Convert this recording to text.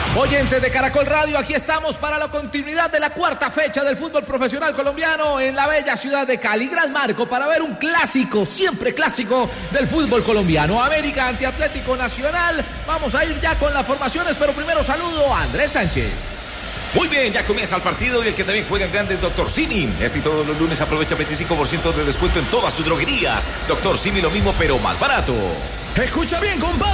Oyentes de Caracol Radio, aquí estamos para la continuidad de la cuarta fecha del fútbol profesional colombiano en la bella ciudad de Cali. Gran marco para ver un clásico, siempre clásico del fútbol colombiano. América ante Atlético Nacional. Vamos a ir ya con las formaciones, pero primero saludo a Andrés Sánchez. Muy bien, ya comienza el partido y el que también juega en grande es Dr. Simi. Este y todos los lunes aprovecha 25% de descuento en todas sus droguerías. Dr. Simi, lo mismo pero más barato. Escucha bien, compadre.